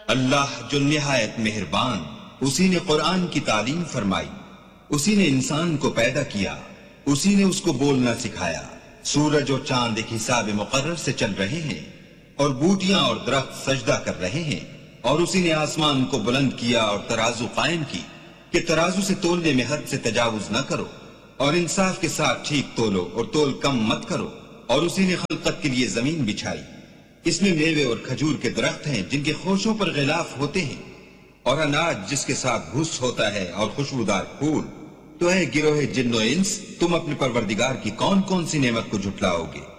अल्लाह जो निहायत मेहरबान, उसी ने कुरान की तालीम फरमाई, उसी ने इंसान को पैदा किया, उसी ने उसको बोलना सिखाया। सूरज और चांद एक हिसाब मुकर्रर से चल रहे हैं और बूटियां और दरख्त सजदा कर रहे हैं। और उसी ने आसमान को बुलंद किया और तराजू कायम की कि तराजू से तोलने में हद से तजावुज न करो और इंसाफ के साथ ठीक तोलो और तोल कम मत करो। और उसी ने खलकत के लिए जमीन बिछाई, इसमें मेवे और खजूर के दरख्त हैं जिनके खोशों पर गिलाफ होते हैं और अनाज जिसके साथ भूस होता है और खुशबूदार फूल। तो है गिरोहे जिन्नो इंस, तुम अपने परवरदिगार की कौन कौन सी नेमत को झुटलाओगे।